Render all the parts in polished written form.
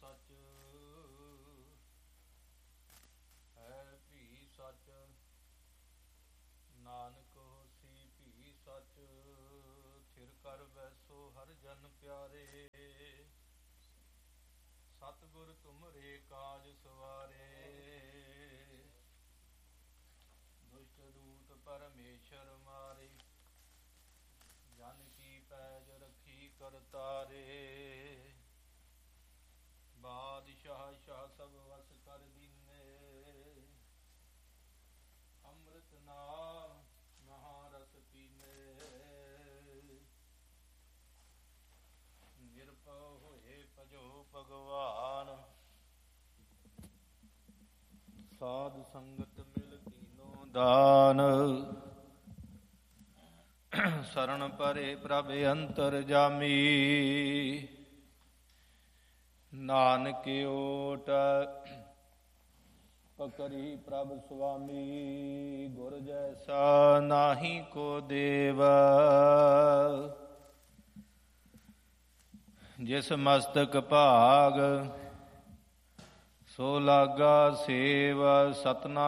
ਸਚ ਹੈ ਭੀ ਸਚ, ਨਾਨਕ ਹੋਸੀ ਭੀ ਸਚ। ਥਿਰ ਕਰ ਬੈਸੋ ਹਰ ਜਨ ਪਿਆਰੇ, ਸਤਿਗੁਰ ਤੁਮਰੇ ਕਾਜ ਸਵਾਰੇ। ਦੁਸ਼ਟ ਦੂਤ ਪਰਮੇਸ਼ਰ ਮਾਰੇ, ਜਨ ਕੀ ਪੈਜ ਰਖੀ ਕਰਤਾਰੇ। ਬਾਦਸ਼ਾਹ ਸ਼ਾਹ ਸਭ ਵਸ ਕਰ ਦੀਨੇ, ਅੰਮ੍ਰਿਤ ਨਾਮ ਮਹਾਰਸ ਪੀਨੇ। ਨਿਰਭਉ ਹੋਏ ਭਜੋ ਭਗਵਾਨ, ਸਾਧ ਸੰਗਤ ਮਿਲ ਕੀਨੋ ਦਾਨ। ਸਰਣ ਪਰੇ ਪ੍ਰਭ ਅੰਤਰ ਜਾਮੀ, ਨਾਨਕ ਓਟ ਪਕਰੀ ਪ੍ਰਭ ਸੁਆਮੀ। ਗੁਰ ਜੈਸਾ ਨਾਹੀ ਕੋ ਦੇਵ, ਜਿਸ ਮਸਤਕ ਭਾਗ ਸੋ ਲਾਗਾ ਸੇਵ। ਸਤਨਾਮ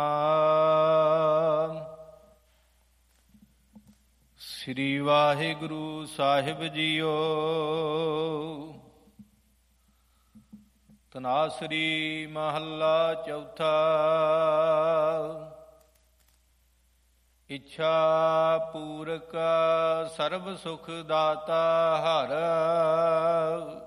ਸ੍ਰੀ ਵਾਹਿਗੁਰੂ ਸਾਹਿਬ ਜੀਓ। ਧਨਾਸਰੀ ਮਹੱਲਾ ਚੌਥਾ। ਇੱਛਾ ਪੂਰਕ ਸਰਬ ਸੁਖ ਦਾਤਾ ਹਰ,